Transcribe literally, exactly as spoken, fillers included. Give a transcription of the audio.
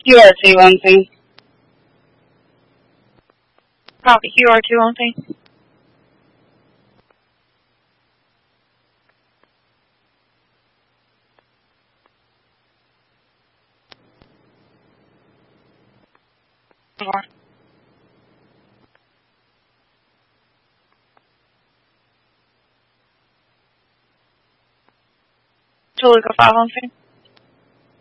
Q R two one thing. Copy Q R two on thing. Toluca five on thing.